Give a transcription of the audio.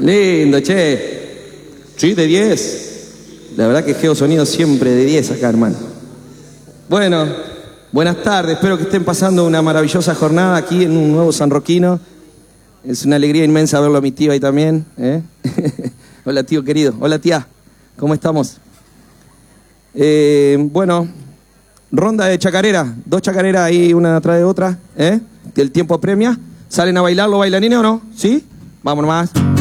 Lindo, che. Sí, de 10. La verdad que Geosonido siempre de 10 acá, hermano. Bueno, buenas tardes. Espero que estén pasando una maravillosa jornada aquí en un nuevo San Roquino. Es una alegría inmensa verlo a mi tío ahí también. Hola, tío querido. Hola, tía. ¿Cómo estamos? Bueno, ronda de chacarera. 2 chacareras ahí, una atrás de otra. El tiempo apremia. ¿Salen a bailar los bailarines o no? ¿Sí? Vamos nomás.